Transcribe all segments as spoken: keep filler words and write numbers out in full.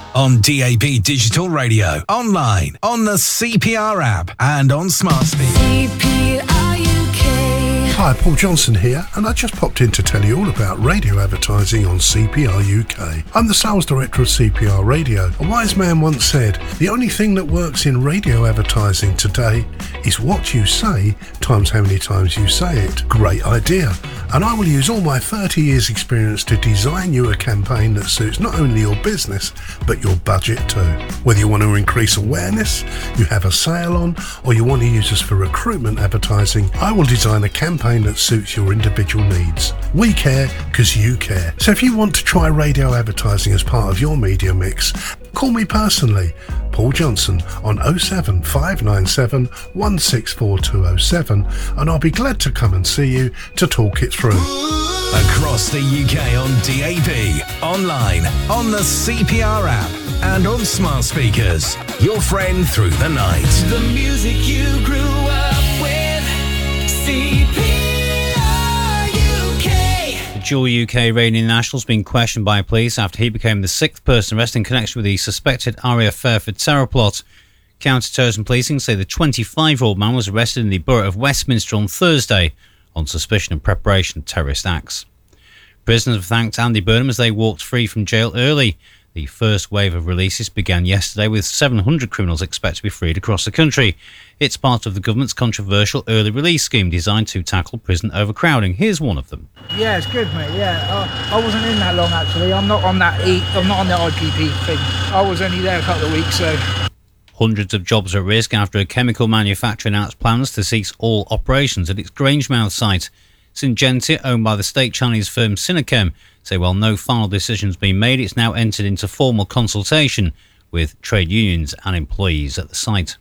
on D A B Digital Radio, online, on the C P R app, and on Smart Speak. C P R U K. Hi, Paul Johnson here, and I just popped in to tell you all about radio advertising on C P R U K. I'm the sales director of C P R Radio. A wise man once said, the only thing that works in radio advertising today is what you say times how many times you say it. Great idea. And I will use all my thirty years experience to design you a campaign that suits not only your business, but your budget too. Whether you want to increase awareness, you have a sale on, or you want to use us for recruitment advertising, I will design a campaign that suits your individual needs. We care because you care. So if you want to try radio advertising as part of your media mix, call me personally, Paul Johnson, on oh seven five nine seven one six four two oh seven, and I'll be glad to come and see you to talk it through. Across the U K on D A B, online, on the C P R app, and on smart speakers. Your friend through the night. The music you grew up with, C P R U K. The dual U K reigning national has been questioned by police after he became the sixth person arrested in connection with the suspected Aria Fairford terror plot. Counter-terrorism policing say the twenty-five-year-old man was arrested in the borough of Westminster on Thursday on suspicion of preparation of terrorist acts. Prisoners have thanked Andy Burnham as they walked free from jail early. The first wave of releases began yesterday with seven hundred criminals expected to be freed across the country. It's part of the government's controversial early release scheme designed to tackle prison overcrowding. Here's one of them. Yeah, it's good, mate. Yeah, uh, I wasn't in that long actually. I'm not on that. E- I'm not on the I P P thing. I was only there a couple of weeks, so. Hundreds of jobs are at risk after a chemical manufacturer announced plans to cease all operations at its Grangemouth site. Syngenta, owned by the state Chinese firm Sinochem, say while no final decision has been made, it's now entered into formal consultation with trade unions and employees at the site.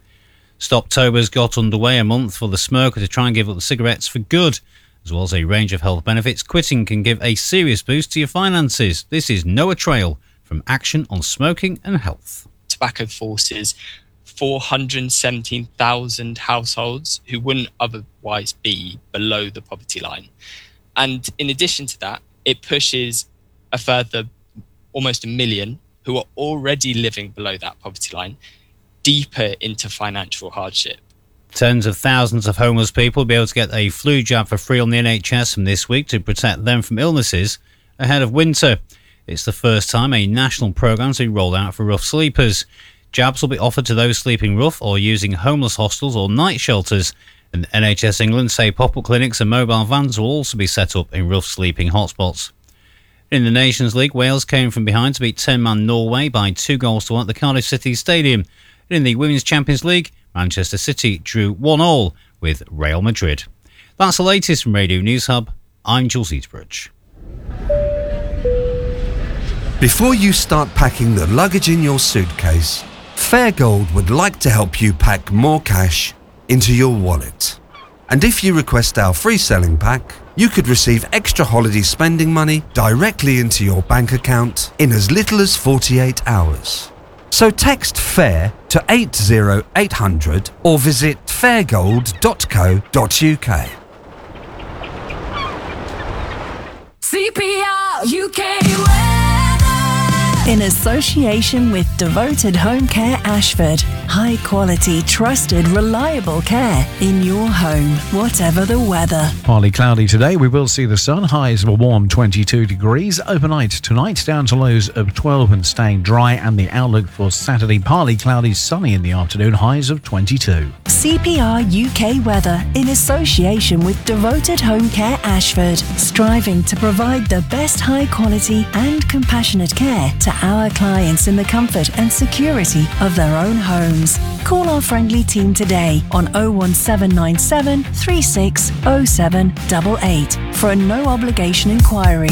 Stoptober's got underway a month for the smoker to try and give up the cigarettes for good. As well as a range of health benefits, quitting can give a serious boost to your finances. This is Noah Trail from Action on Smoking and Health. Tobacco forces four hundred seventeen thousand households who wouldn't otherwise be below the poverty line. And in addition to that, it pushes a further almost a million who are already living below that poverty line deeper into financial hardship. Tens of thousands of homeless people will be able to get a flu jab for free on the N H S from this week to protect them from illnesses ahead of winter. It's the first time a national programme to be rolled out for rough sleepers. Jabs will be offered to those sleeping rough or using homeless hostels or night shelters. And N H S England say pop-up clinics and mobile vans will also be set up in rough sleeping hotspots. In the Nations League, Wales came from behind to beat ten-man Norway by two goals to one at the Cardiff City Stadium. And in the Women's Champions League, Manchester City drew one all with Real Madrid. That's the latest from Radio News Hub. I'm Jules Eastbridge. Before you start packing the luggage in your suitcase, Fairgold would like to help you pack more cash into your wallet. And if you request our free selling pack, you could receive extra holiday spending money directly into your bank account in as little as forty-eight hours. So text FAIR to eight zero eight hundred or visit fairgold dot co dot uk. C P R U K weather. In association with Devoted Home Care Ashford. High quality, trusted, reliable care in your home, whatever the weather. Partly cloudy today. We will see the sun. Highs of a warm twenty-two degrees. Overnight tonight down to lows of twelve and staying dry. And the outlook for Saturday, partly cloudy, sunny in the afternoon. Highs of twenty-two. C P R U K weather in association with Devoted Home Care Ashford. Striving to provide the best high quality and compassionate care to our clients in the comfort and security of their own homes. Call our friendly team today on oh one seven nine seven three six oh seven eight eight for a no obligation inquiry.